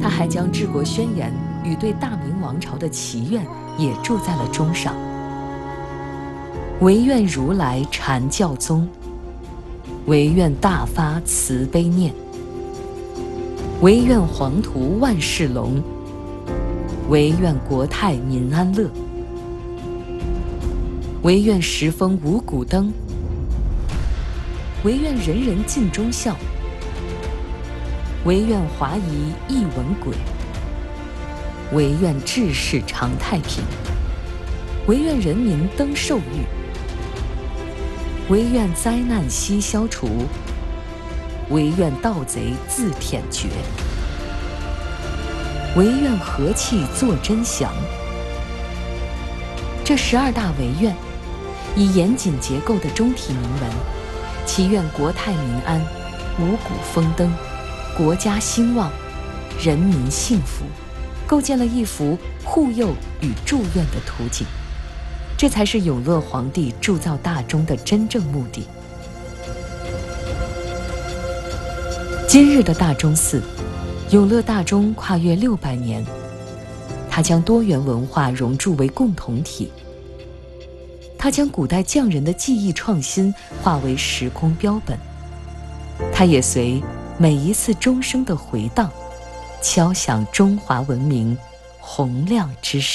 他还将治国宣言与对大明王朝的祈愿也铸在了钟上。唯愿如来禅教宗，唯愿大发慈悲念，唯愿黄土万事隆，唯愿国泰民安乐，唯愿十风五谷登，唯愿人人尽忠孝，唯愿华夷一文轨，唯愿治世常太平，唯愿人民登寿欲，唯愿灾难悉消除，唯愿盗贼自舔绝，唯愿和气作真祥。这12大唯愿，以严谨结构的中体铭文，祈愿国泰民安，五谷丰登，国家兴旺，人民幸福，构建了一幅护佑与祝愿的图景。这才是永乐皇帝铸造大钟的真正目的。今日的大钟寺，永乐大钟跨越600年，它将多元文化熔铸为共同体，它将古代匠人的技艺创新化为时空标本，它也随每一次钟声的回荡，敲响中华文明洪亮之声。